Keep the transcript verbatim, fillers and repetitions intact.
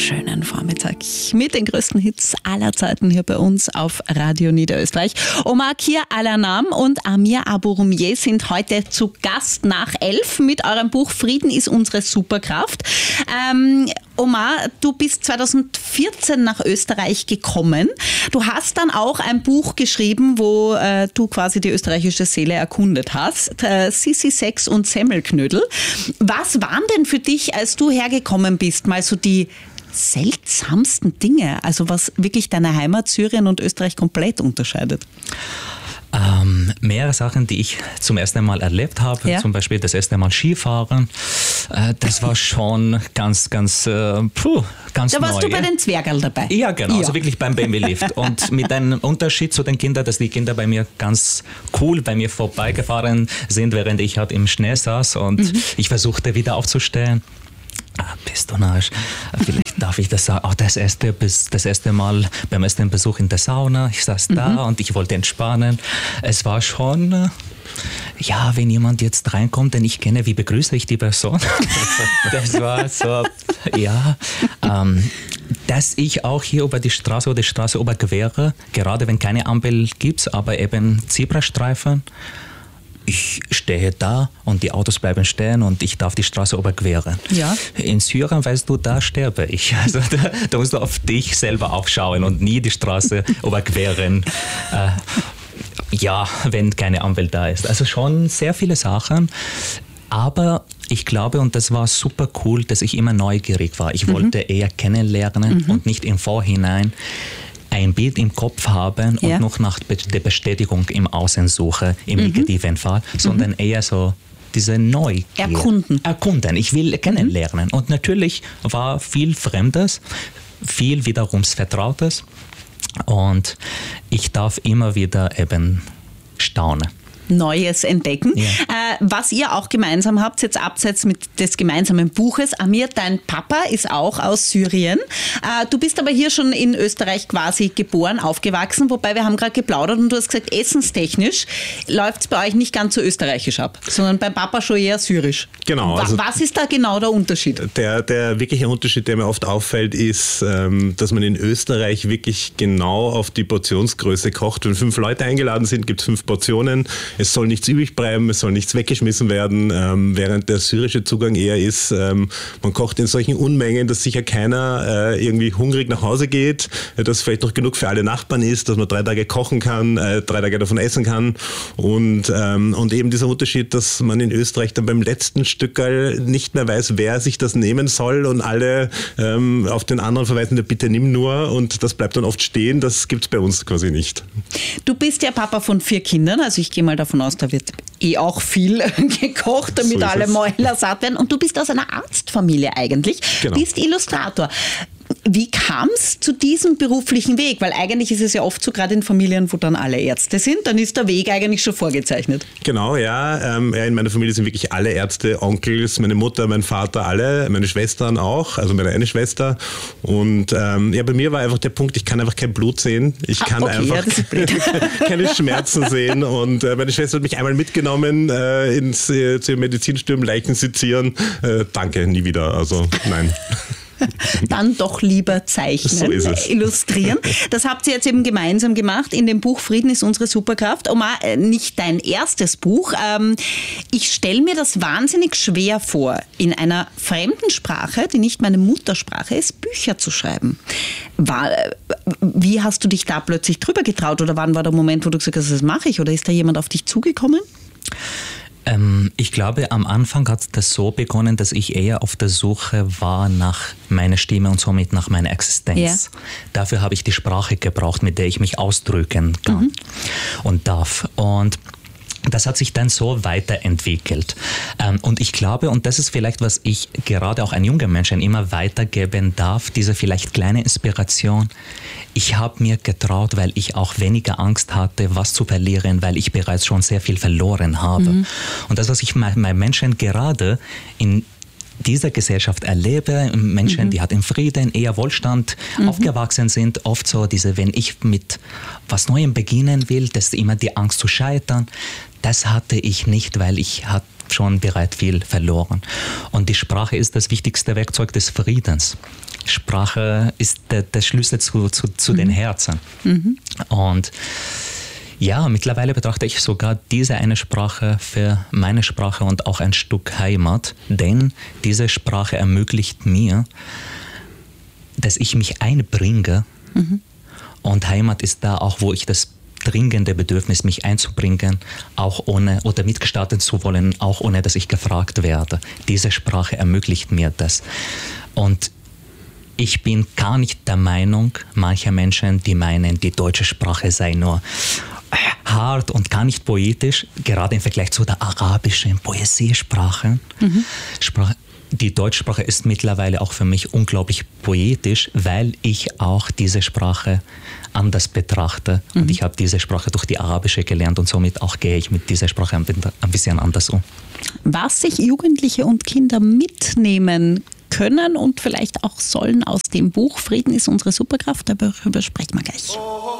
schönen Vormittag mit den größten Hits aller Zeiten hier bei uns auf Radio Niederösterreich. Omar Kir Alanam und Amir Abouroumieh sind heute zu Gast nach elf mit eurem Buch Frieden ist unsere Superkraft. Ähm, Omar, du bist zweitausendvierzehn nach Österreich gekommen. Du hast dann auch ein Buch geschrieben, wo äh, du quasi die österreichische Seele erkundet hast. Äh, Sissi, Sex und Semmelknödel. Was waren denn für dich, als du hergekommen bist, mal so die seltsamsten Dinge, also was wirklich deine Heimat Syrien und Österreich komplett unterscheidet? Ähm, mehrere Sachen, die ich zum ersten Mal erlebt habe, ja. Zum Beispiel das erste Mal Skifahren, äh, das war schon ganz, ganz, äh, puh, ganz neu. Da warst neu, du bei den Zwergerl dabei? Ja, genau, ja. also wirklich beim Babylift und mit einem Unterschied zu den Kindern, dass die Kinder bei mir ganz cool bei mir vorbeigefahren sind, während ich halt im Schnee saß und mhm. ich versuchte wieder aufzustehen. Ah, bist du narrisch. Vielleicht darf ich das sagen. Auch das erste, das erste Mal beim ersten Besuch in der Sauna. Ich saß da mhm. und ich wollte entspannen. Es war schon, ja, wenn jemand jetzt reinkommt, den ich kenne, wie begrüße ich die Person? Das war so, ja. Ähm, dass ich auch hier über die Straße oder die Straße überquere, gerade wenn keine Ampel gibt, aber eben Zebrastreifen. Ich stehe da und die Autos bleiben stehen und ich darf die Straße überqueren. Ja. In Syrien, weißt du, da sterbe ich. Also da, da musst du auf dich selber aufschauen und nie die Straße überqueren. Äh, ja, wenn keine Ampel da ist. Also schon sehr viele Sachen. Aber ich glaube, und das war super cool, dass ich immer neugierig war. Ich mhm. wollte eher kennenlernen mhm. und nicht im Vorhinein ein Bild im Kopf haben und ja. noch nach der Bestätigung im Außen suche, im mhm. negativen Fall, sondern mhm. eher so diese Neugier. Erkunden. Erkunden. Ich will kennenlernen. Mhm. Und natürlich war viel Fremdes, viel wiederum Vertrautes. Und ich darf immer wieder eben staunen. Neues entdecken. Ja. Äh, was ihr auch gemeinsam habt, jetzt abseits mit des gemeinsamen Buches, Amir, dein Papa ist auch aus Syrien. Äh, du bist aber hier schon in Österreich quasi geboren, aufgewachsen, wobei wir haben gerade geplaudert und du hast gesagt, essenstechnisch läuft es bei euch nicht ganz so österreichisch ab, sondern beim Papa schon eher syrisch. Genau. Wa- also was ist da genau der Unterschied? Der, der wirkliche Unterschied, der mir oft auffällt, ist, ähm, dass man in Österreich wirklich genau auf die Portionsgröße kocht. Wenn fünf Leute eingeladen sind, gibt es fünf Portionen. Es soll nichts übrig bleiben, es soll nichts weggeschmissen werden, ähm, während der syrische Zugang eher ist, ähm, man kocht in solchen Unmengen, dass sicher keiner äh, irgendwie hungrig nach Hause geht, äh, dass vielleicht noch genug für alle Nachbarn ist, dass man drei Tage kochen kann, äh, drei Tage davon essen kann und, ähm, und eben dieser Unterschied, dass man in Österreich dann beim letzten Stückerl nicht mehr weiß, wer sich das nehmen soll und alle ähm, auf den anderen verweisen, bitte nimm nur und das bleibt dann oft stehen, das gibt es bei uns quasi nicht. Du bist ja Papa von vier Kindern, also ich gehe mal davon aus, da wird eh auch viel gekocht, damit so alle Mäuler satt werden. Und du bist aus einer Arztfamilie eigentlich, genau. Bist Illustrator. Wie kam es zu diesem beruflichen Weg? Weil eigentlich ist es ja oft so, gerade in Familien, wo dann alle Ärzte sind, dann ist der Weg eigentlich schon vorgezeichnet. Genau, ja. Ähm, in meiner Familie sind wirklich alle Ärzte, Onkels, meine Mutter, mein Vater, alle, meine Schwestern auch, also meine eine Schwester. Und ähm, ja, bei mir war einfach der Punkt, ich kann einfach kein Blut sehen. Ich kann ah, okay, einfach ja, keine Schmerzen sehen. Und äh, meine Schwester hat mich einmal mitgenommen äh, ins äh, zum Medizinstudium, Leichen sezieren. Äh, danke, nie wieder. Also nein. Dann doch lieber zeichnen, so ist es. Illustrieren. Das habt ihr jetzt eben gemeinsam gemacht in dem Buch Frieden ist unsere Superkraft. Omar, nicht dein erstes Buch. Ich stelle mir das wahnsinnig schwer vor, in einer fremden Sprache, die nicht meine Muttersprache ist, Bücher zu schreiben. War, wie hast du dich da plötzlich drüber getraut oder wann war der Moment, wo du gesagt hast, das mache ich, oder ist da jemand auf dich zugekommen? Ähm, ich glaube, am Anfang hat das so begonnen, dass ich eher auf der Suche war nach meiner Stimme und somit nach meiner Existenz. Ja. Dafür habe ich die Sprache gebraucht, mit der ich mich ausdrücken kann mhm. und darf. Und das hat sich dann so weiterentwickelt. Und ich glaube, und das ist vielleicht, was ich gerade auch an junge Menschen immer weitergeben darf, diese vielleicht kleine Inspiration. Ich habe mir getraut, weil ich auch weniger Angst hatte, was zu verlieren, weil ich bereits schon sehr viel verloren habe. Mhm. Und das, was ich meinen Menschen gerade in dieser Gesellschaft erlebe, Menschen, mhm. die halt im Frieden, eher Wohlstand mhm. aufgewachsen sind, oft so diese, wenn ich mit was Neuem beginnen will, das ist immer die Angst zu scheitern. Das hatte ich nicht, weil ich hatte schon bereits viel verloren. Und die Sprache ist das wichtigste Werkzeug des Friedens. Sprache ist der, der Schlüssel zu, zu, zu mhm. den Herzen. Mhm. Und ja, mittlerweile betrachte ich sogar diese eine Sprache für meine Sprache und auch ein Stück Heimat, denn diese Sprache ermöglicht mir, dass ich mich einbringe. Mhm. Und Heimat ist da auch, wo ich das dringende Bedürfnis, mich einzubringen, auch ohne oder mitgestalten zu wollen, auch ohne, dass ich gefragt werde. Diese Sprache ermöglicht mir das. Und ich bin gar nicht der Meinung mancher Menschen, die meinen, die deutsche Sprache sei nur hart und gar nicht poetisch, gerade im Vergleich zu der arabischen Poesiesprache. Mhm. Sprache. Die Deutschsprache ist mittlerweile auch für mich unglaublich poetisch, weil ich auch diese Sprache anders betrachte. Mhm. Und ich habe diese Sprache durch die arabische gelernt und somit auch gehe ich mit dieser Sprache ein bisschen anders um. Was sich Jugendliche und Kinder mitnehmen können und vielleicht auch sollen aus dem Buch Frieden ist unsere Superkraft, darüber sprechen wir gleich.